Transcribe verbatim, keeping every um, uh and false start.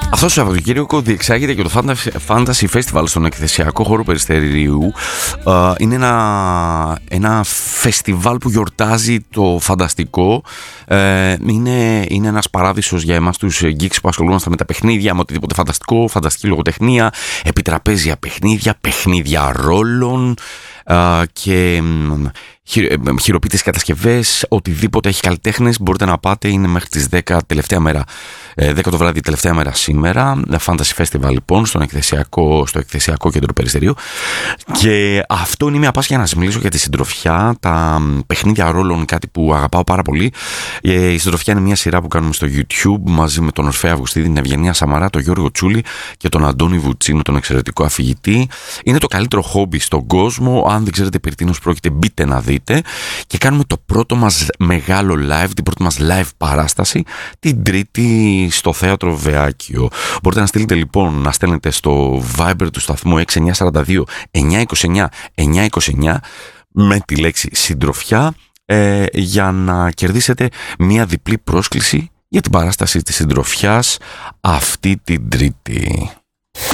Αυτό το Σαββατοκύριακο διεξάγεται και το Fantasy Festival στον εκθεσιακό χώρο Περιστερίου. Είναι ένα, ένα φεστιβάλ που γιορτάζει το φανταστικό. Είναι, είναι ένας παράδεισος για εμάς τους geeks που ασχολούμαστε με τα παιχνίδια, με οτιδήποτε φανταστικό, φανταστική λογοτεχνία, επιτραπέζια παιχνίδια, παιχνίδια ρόλων και χειροποίητες κατασκευές, οτιδήποτε έχει καλλιτέχνες μπορείτε να πάτε. Είναι μέχρι τις δέκα, τελευταία μέρα, δέκα το βράδυ, τελευταία μέρα σήμερα. Fantasy Festival λοιπόν στον εκθεσιακό, στο εκθεσιακό κέντρο Περιστερίου. Και αυτό είναι μια πάση για να σας μιλήσω για τη συντροφιά, τα παιχνίδια ρόλων, κάτι που αγαπάω πάρα πολύ. Η συντροφιά είναι μια σειρά που κάνουμε στο YouTube μαζί με τον Ορφέα Αυγουστίδη, την Ευγενία Σαμαρά, τον Γιώργο Τσούλη και τον Αντώνη Βουτσίνο, τον εξαιρετικό αφηγητή. Είναι το καλύτερο χόμπι στον κόσμο. Αν δεν ξέρετε περί τίνος πρόκειται, μπείτε να δείτε. Και κάνουμε το πρώτο μας μεγάλο live, την πρώτη μας live παράσταση την Τρίτη στο Θέατρο Βεάκιο. Μπορείτε να στείλετε λοιπόν, να στέλνετε στο Viber του σταθμού έξι εννιά τέσσερα δύο εννιά είκοσι εννιά εννιά είκοσι εννιά με τη λέξη συντροφιά ε, για να κερδίσετε μια διπλή πρόσκληση για την παράσταση της συντροφιάς αυτή την Τρίτη.